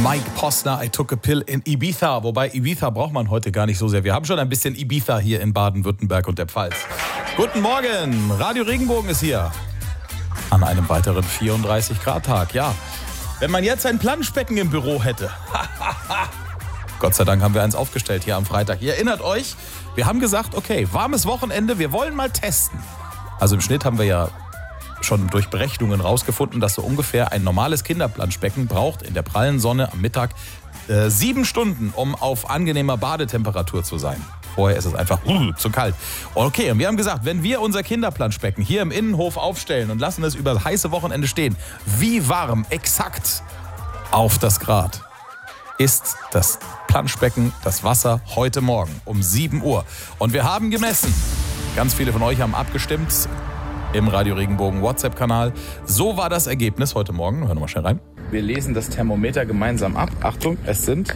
Mike Posner, I took a pill in Ibiza. Wobei Ibiza braucht man heute gar nicht so sehr. Wir haben schon ein bisschen Ibiza hier in Baden-Württemberg und der Pfalz. Guten Morgen, Radio Regenbogen ist hier. An einem weiteren 34-Grad-Tag, ja. Wenn man jetzt ein Planschbecken im Büro hätte. Gott sei Dank haben wir eins aufgestellt hier am Freitag. Ihr erinnert euch, wir haben gesagt, okay, warmes Wochenende, wir wollen mal testen. Also im Schnitt haben wir ja schon durch Berechnungen rausgefunden, dass so ungefähr ein normales Kinderplanschbecken braucht in der prallen Sonne am Mittag 7 Stunden, um auf angenehmer Badetemperatur zu sein. Vorher ist es einfach zu kalt. Okay, und wir haben gesagt, wenn wir unser Kinderplanschbecken hier im Innenhof aufstellen und lassen es über das heiße Wochenende stehen, wie warm exakt auf das Grad ist das Planschbecken, das Wasser heute Morgen um 7 Uhr. Und wir haben gemessen. Ganz viele von euch haben abgestimmt im Radio Regenbogen WhatsApp-Kanal. So war das Ergebnis heute Morgen. Hören wir mal schnell rein. Wir lesen das Thermometer gemeinsam ab. Achtung, es sind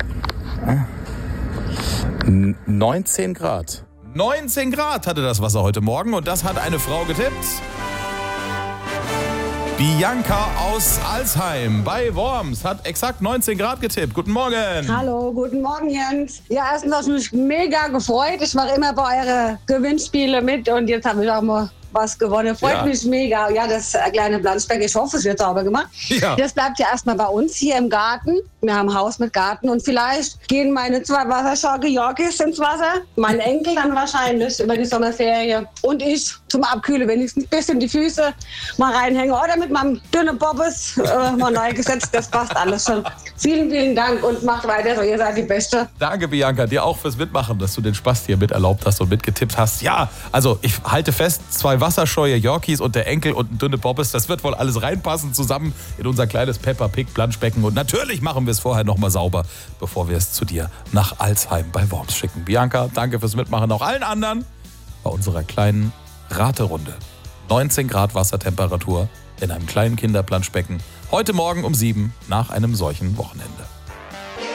19 Grad. 19 Grad hatte das Wasser heute Morgen und das hat eine Frau getippt. Bianca aus Alsheim bei Worms hat exakt 19 Grad getippt. Guten Morgen. Hallo, guten Morgen, Jens. Ja, erstens habe ich mich mega gefreut. Ich mache immer bei euren Gewinnspielen mit und jetzt habe ich auch mal was gewonnen. Freut mich mega. Ja, das kleine Planschbecken, ich hoffe, es wird sauber gemacht. Ja. Das bleibt ja erstmal bei uns hier im Garten. Wir haben ein Haus mit Garten und vielleicht gehen meine 2 Wasserschaukel Yorkies ins Wasser. Mein Enkel dann wahrscheinlich über die Sommerferien. Und ich zum Abkühlen wenigstens ein bisschen die Füße mal reinhängen. Oder mit meinem dünnen Bobbes mal neu gesetzt. Das passt alles schon. Vielen, vielen Dank und macht weiter so. Ihr seid die Beste. Danke, Bianca. Dir auch fürs Mitmachen, dass du den Spaß hier mit erlaubt hast und mitgetippt hast. Ja, also ich halte fest, 2 wasserscheue Yorkies und der Enkel und ein dünne Bobbes, das wird wohl alles reinpassen zusammen in unser kleines Peppa Pig Planschbecken. Und natürlich machen wir es vorher nochmal sauber, bevor wir es zu dir nach Alsheim bei Worms schicken. Bianca, danke fürs Mitmachen. Auch allen anderen bei unserer kleinen Raterunde. 19 Grad Wassertemperatur in einem kleinen Kinderplanschbecken. Heute Morgen um 7 nach einem solchen Wochenende.